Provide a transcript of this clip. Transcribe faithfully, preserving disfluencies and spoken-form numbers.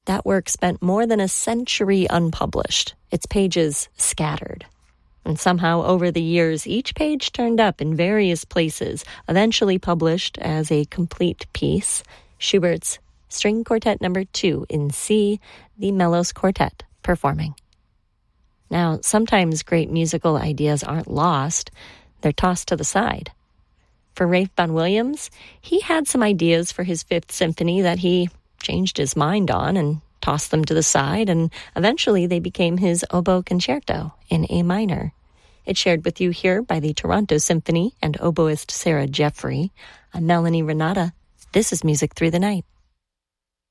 That work spent more than a century unpublished, its pages scattered. And somehow, over the years, each page turned up in various places, eventually published as a complete piece, Schubert's String Quartet Number Two in C, the Melos Quartet, performing. Now, sometimes great musical ideas aren't lost, they're tossed to the side. For Ralph Vaughan Williams, he had some ideas for his Fifth Symphony that he changed his mind on and tossed them to the side, and eventually they became his Oboe Concerto in A minor. It's shared with you here by the Toronto Symphony and oboist Sarah Jeffrey. I'm Melanie Renata. This is Music Through the Night.